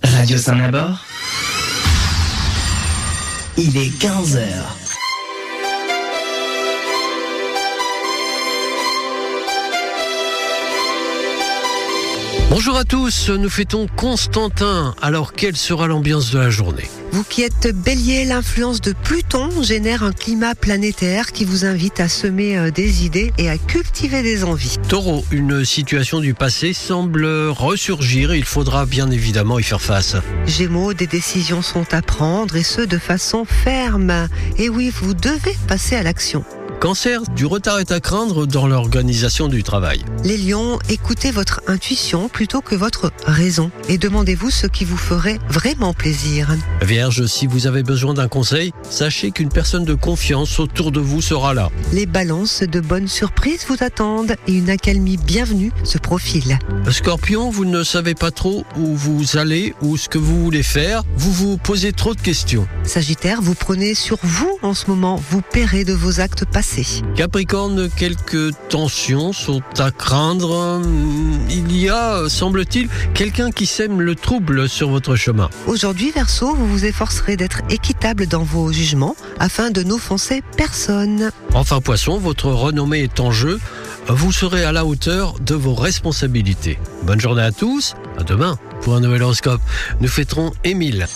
Radio Saint-Nabord, il est 15h. Bonjour à tous, nous fêtons Constantin. Alors, quelle sera l'ambiance de la journée ? Vous qui êtes Bélier, l'influence de Pluton génère un climat planétaire qui vous invite à semer des idées et à cultiver des envies. Taureau, une situation du passé semble ressurgir et il faudra bien évidemment y faire face. Gémeaux, des décisions sont à prendre et ce de façon ferme. Et oui, vous devez passer à l'action. Cancer, du retard est à craindre dans l'organisation du travail. Les lions, écoutez votre intuition plutôt que votre raison et demandez-vous ce qui vous ferait vraiment plaisir. Vierge, si vous avez besoin d'un conseil, sachez qu'une personne de confiance autour de vous sera là. Les balances, de bonnes surprises vous attendent et une accalmie bienvenue se profile. Scorpion, vous ne savez pas trop où vous allez ou ce que vous voulez faire, vous vous posez trop de questions. Sagittaire, vous prenez sur vous en ce moment, vous paierez de vos actes passés. Capricorne, quelques tensions sont à craindre. Il y a, semble-t-il, quelqu'un qui sème le trouble sur votre chemin. Aujourd'hui, Verseau, vous vous efforcerez d'être équitable dans vos jugements afin de n'offenser personne. Enfin, Poisson, votre renommée est en jeu. Vous serez à la hauteur de vos responsabilités. Bonne journée à tous. À demain pour un nouvel horoscope. Nous fêterons Émile.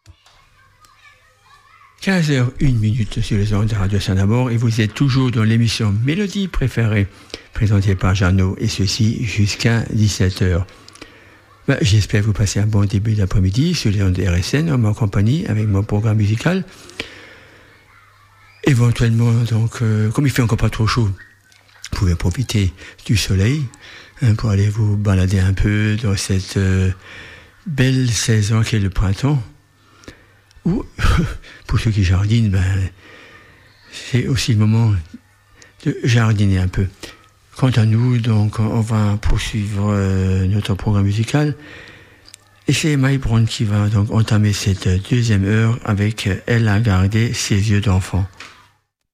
15h01 sur les ondes de Radio Saint-Nabord et vous êtes toujours dans l'émission Mélodie préférée présentée par Jeannot et ceci jusqu'à 17h. J'espère vous passer un bon début d'après-midi sur les ondes de RSN en ma compagnie avec mon programme musical. Éventuellement, donc, comme il fait encore pas trop chaud, vous pouvez profiter du soleil pour aller vous balader un peu dans cette belle saison qu'est le printemps. Ou, pour ceux qui jardinent, c'est aussi le moment de jardiner un peu. Quant à nous, donc, on va poursuivre notre programme musical. Et c'est Maï Brown qui va donc entamer cette deuxième heure avec Elle a gardé ses yeux d'enfant.